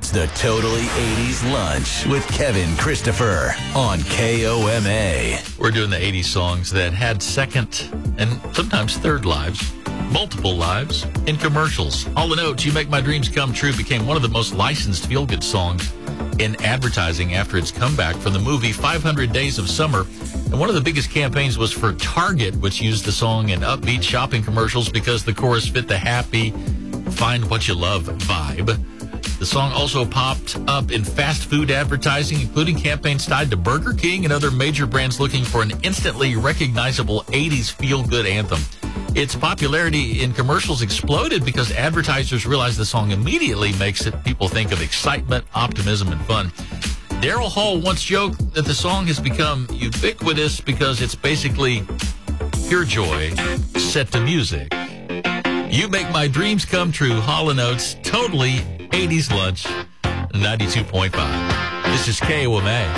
It's the Totally 80s Lunch with Kevin Christopher on KOMA. We're doing the 80s songs that had second and sometimes third lives, multiple lives, in commercials. Hall & Oates, You Make My Dreams Come True became one of the most licensed feel-good songs in advertising after its comeback from the movie 500 Days of Summer. And one of the biggest campaigns was for Target, which used the song in upbeat shopping commercials because the chorus fit the happy, find what you love vibe. The song also popped up in fast food advertising, including campaigns tied to Burger King and other major brands looking for an instantly recognizable 80s feel-good anthem. Its popularity in commercials exploded because advertisers realized the song immediately makes people think of excitement, optimism, and fun. Daryl Hall once joked that the song has become ubiquitous because it's basically pure joy set to music. You Make My Dreams Come True, Hall & Oates, Totally 80s Lunch, 92.5. This is KOMA.